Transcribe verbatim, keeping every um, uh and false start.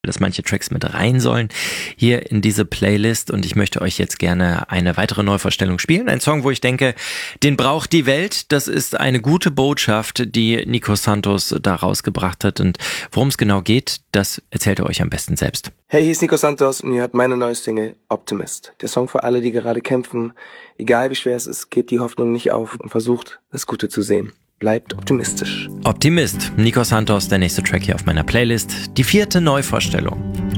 dass manche Tracks mit rein sollen hier in diese Playlist, und ich möchte euch jetzt gerne eine weitere Neuvorstellung spielen. Ein Song, wo ich denke, den braucht die Welt. Das ist eine gute Botschaft, die Nico Santos da rausgebracht hat, und worum es genau geht, das erzählt er euch am besten selbst. Hey, hier ist Nico Santos und ihr hört meine neue Single Optimist. Der Song für alle, die gerade kämpfen. Egal wie schwer es ist, gebt die Hoffnung nicht auf und versucht, das Gute zu sehen. Bleibt optimistisch. Optimist, Nico Santos, der nächste Track hier auf meiner Playlist. Die vierte Neuvorstellung.